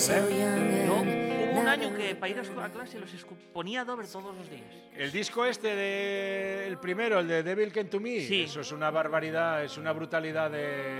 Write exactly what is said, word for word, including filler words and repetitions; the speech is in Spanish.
¿Eh? Yo hubo un año que para ir a clase los escu- ponía Dover todos los días. El disco este, de, el primero, el de Devil Came to Me, Sí. eso es una barbaridad, es una brutalidad de,